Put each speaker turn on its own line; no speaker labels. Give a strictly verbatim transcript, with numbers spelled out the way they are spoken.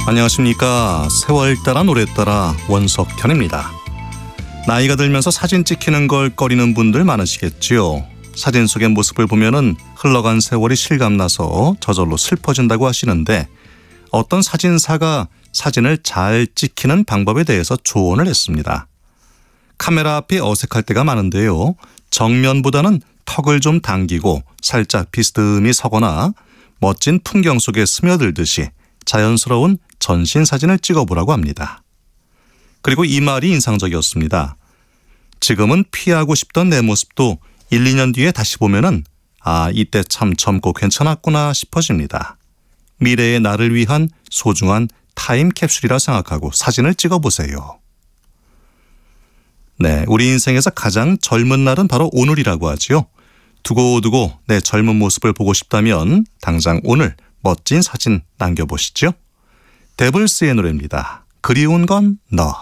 안녕하십니까. 세월 따라 노래 따라 원석현입니다. 나이가 들면서 사진 찍히는 걸 꺼리는 분들 많으시겠지요. 사진 속의 모습을 보면은 흘러간 세월이 실감나서 저절로 슬퍼진다고 하시는데, 어떤 사진사가 사진을 잘 찍히는 방법에 대해서 조언을 했습니다. 카메라 앞이 어색할 때가 많은데요. 정면보다는 턱을 좀 당기고 살짝 비스듬히 서거나 멋진 풍경 속에 스며들듯이 자연스러운 전신 사진을 찍어보라고 합니다. 그리고 이 말이 인상적이었습니다. 지금은 피하고 싶던 내 모습도 일, 이 년 뒤에 다시 보면은 아, 이때 참 젊고 괜찮았구나 싶어집니다. 미래의 나를 위한 소중한 타임캡슐이라 생각하고 사진을 찍어보세요. 네, 우리 인생에서 가장 젊은 날은 바로 오늘이라고 하지요. 두고두고 내 젊은 모습을 보고 싶다면 당장 오늘 멋진 사진 남겨보시죠. 데블스의 노래입니다. 그리운 건 너.